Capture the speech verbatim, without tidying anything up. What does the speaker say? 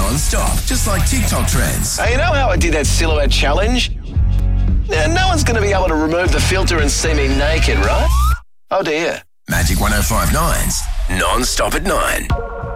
non-stop, just like TikTok trends. Hey, you know how I did that silhouette challenge? Now, no one's going to be able to remove the filter and see me naked, right? Oh dear. Magic one oh five nine's non-stop at nine.